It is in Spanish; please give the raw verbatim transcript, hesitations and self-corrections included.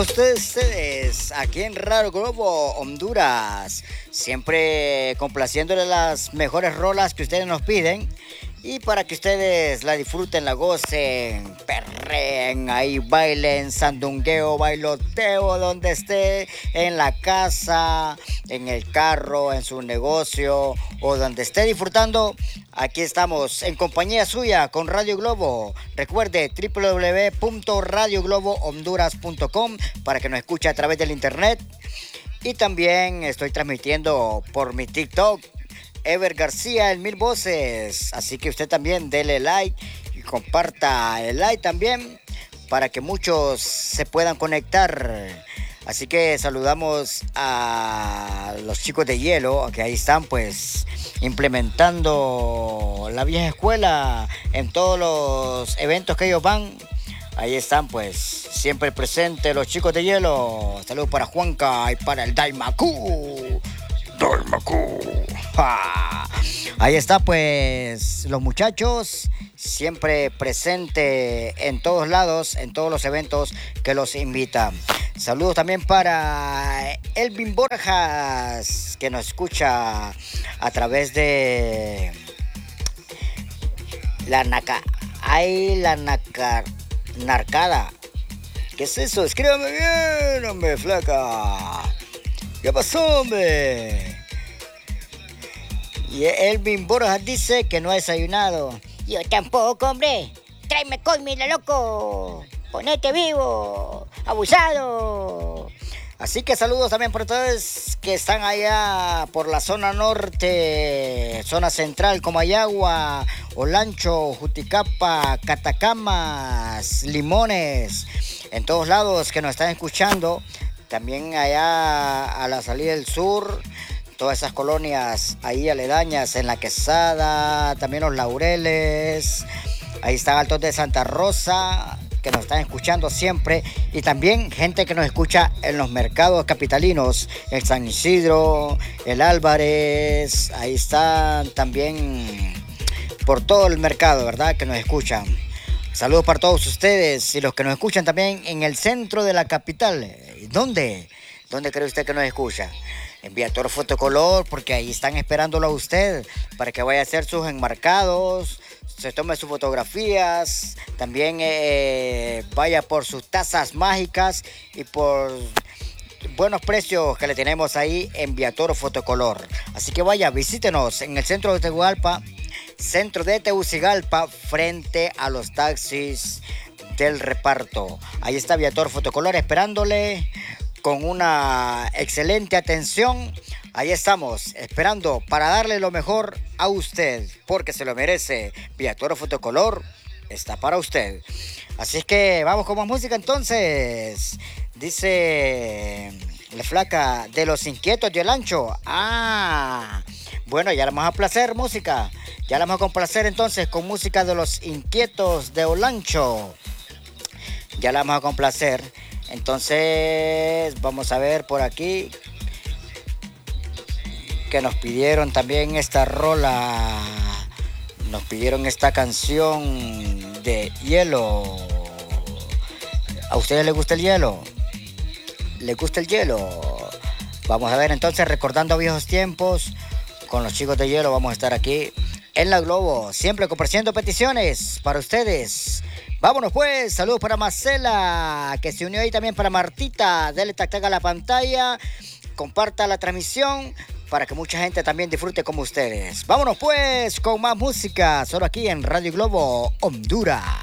todos ustedes aquí en Radio Globo Honduras, siempre complaciéndole las mejores rolas que ustedes nos piden y para que ustedes la disfruten, la gocen, perreen, ahí bailen, sandungueo, bailoteo, donde esté, en la casa, en el carro, en su negocio o donde esté disfrutando. Aquí estamos en compañía suya con Radio Globo. Recuerde doble u doble u doble u punto radio globo honduras punto com para que nos escuche a través del internet. Y también estoy transmitiendo por mi TikTok, Ever García en Mil Voces. Así que usted también dele like y comparta el like también para que muchos se puedan conectar. Así que saludamos a los chicos de Hielo, que ahí están pues implementando la vieja escuela en todos los eventos que ellos van. Ahí están pues siempre presentes los chicos de Hielo. Saludos para Juanca y para el Daimaku. Daimaku. ¡Ja! Ahí está pues los muchachos siempre presentes en todos lados, en todos los eventos que los invitan. Saludos también para Elvin Borjas, que nos escucha a través de la Naca, ay, la Naca, Narcada. ¿Qué es eso? Escríbame bien, hombre, flaca. ¿Qué pasó, hombre? Y Elvin Borjas dice que no ha desayunado. Yo tampoco, hombre. Tráeme comida, loco. Ponete vivo, abusado. Así que saludos también para todos que están allá por la zona norte, zona central, como Ayagua, Olancho, Juticapa, Catacamas, Limones, en todos lados que nos están escuchando. También allá a la salida del sur, todas esas colonias ahí aledañas, en La Quesada, también Los Laureles, ahí están Altos de Santa Rosa, que nos están escuchando siempre, y también gente que nos escucha en los mercados capitalinos, el San Isidro, el Álvarez, ahí están también por todo el mercado, ¿verdad? Que nos escuchan. Saludos para todos ustedes y los que nos escuchan también en el centro de la capital. ¿Dónde? ¿Dónde cree usted que nos escucha? En Viator Fotocolor, porque ahí están esperándolo a usted para que vaya a hacer sus enmarcados, se tome sus fotografías, también eh, vaya por sus tazas mágicas y por buenos precios que le tenemos ahí en Viator Fotocolor. Así que vaya, visítenos en el centro de Tegucigalpa, centro de Tegucigalpa, frente a los taxis del reparto. Ahí está Viator Fotocolor esperándole con una excelente atención. Ahí estamos, esperando para darle lo mejor a usted, porque se lo merece. Viator Fotocolor está para usted. Así es que vamos con más música entonces. Dice la flaca de Los Inquietos de Olancho. Ah, bueno, ya la vamos a placer música. Ya la vamos a complacer entonces con música de Los Inquietos de Olancho. Ya la vamos a complacer. Entonces vamos a ver por aquí que nos pidieron también esta rola, nos pidieron esta canción de Hielo. ¿A ustedes les gusta el hielo? ¿Les gusta el hielo? Vamos a ver entonces, recordando viejos tiempos con los chicos de Hielo. Vamos a estar aquí en la Globo, siempre compartiendo peticiones para ustedes. Vámonos pues, saludos para Marcela, que se unió ahí también para Martita. Dele tac tac a la pantalla, comparta la transmisión para que mucha gente también disfrute como ustedes. Vámonos pues con más música, solo aquí en Radio Globo Honduras.